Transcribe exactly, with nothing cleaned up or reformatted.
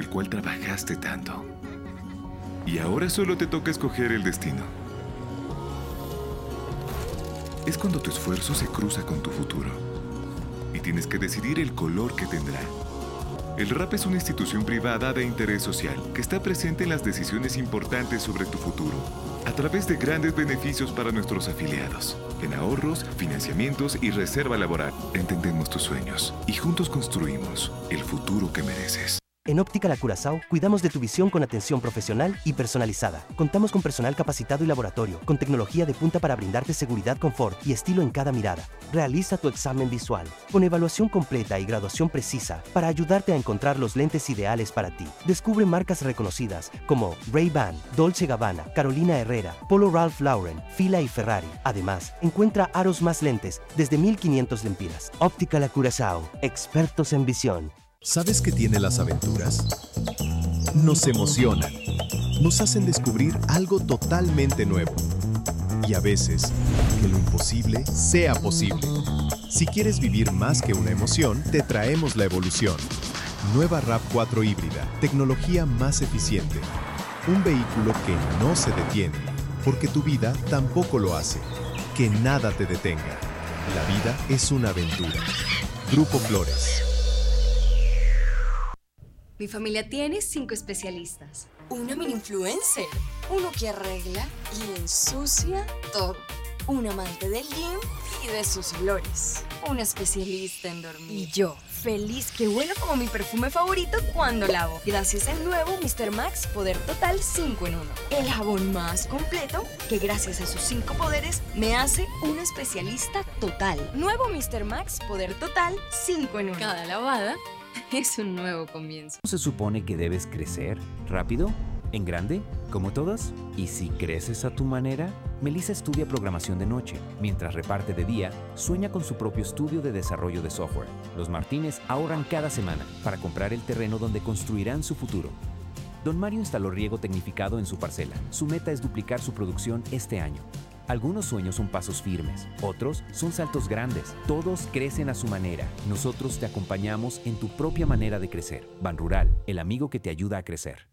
el cual trabajaste tanto. Y ahora solo te toca escoger el destino. Es cuando tu esfuerzo se cruza con tu futuro y tienes que decidir el color que tendrá. El R A P es una institución privada de interés social que está presente en las decisiones importantes sobre tu futuro, a través de grandes beneficios para nuestros afiliados, en ahorros, financiamientos y reserva laboral. Entendemos tus sueños y juntos construimos el futuro que mereces. En Óptica La Curazao cuidamos de tu visión con atención profesional y personalizada. Contamos con personal capacitado y laboratorio, con tecnología de punta para brindarte seguridad, confort y estilo en cada mirada. Realiza tu examen visual, con evaluación completa y graduación precisa para ayudarte a encontrar los lentes ideales para ti. Descubre marcas reconocidas como Ray-Ban, Dolce Gabbana, Carolina Herrera, Polo Ralph Lauren, Fila y Ferrari. Además, encuentra aros más lentes desde mil quinientos lempiras. Óptica La Curazao, expertos en visión. ¿Sabes qué tiene las aventuras? Nos emocionan, nos hacen descubrir algo totalmente nuevo y a veces que lo imposible sea posible. Si quieres vivir más que una emoción, te traemos la evolución. Nueva RAV cuatro híbrida, tecnología más eficiente. Un vehículo que no se detiene, porque tu vida tampoco lo hace. Que nada te detenga. La vida es una aventura. Grupo Flores. Mi familia tiene cinco especialistas. Una mini influencer. Uno que arregla y ensucia todo. Un amante del gym y de sus olores. Una especialista en dormir. Y yo, feliz que huelo como mi perfume favorito cuando lavo. Gracias al nuevo míster Max Poder Total cinco en uno. El jabón más completo que gracias a sus cinco poderes me hace una especialista total. Nuevo míster Max Poder Total cinco en uno. Cada lavada es un nuevo comienzo. ¿Se supone que debes crecer? ¿Rápido? ¿En grande? ¿Como todos? ¿Y si creces a tu manera? Melissa estudia programación de noche. Mientras reparte de día, sueña con su propio estudio de desarrollo de software. Los Martínez ahorran cada semana para comprar el terreno donde construirán su futuro. Don Mario instaló riego tecnificado en su parcela. Su meta es duplicar su producción este año. Algunos sueños son pasos firmes, otros son saltos grandes. Todos crecen a su manera. Nosotros te acompañamos en tu propia manera de crecer. Ban Rural, el amigo que te ayuda a crecer.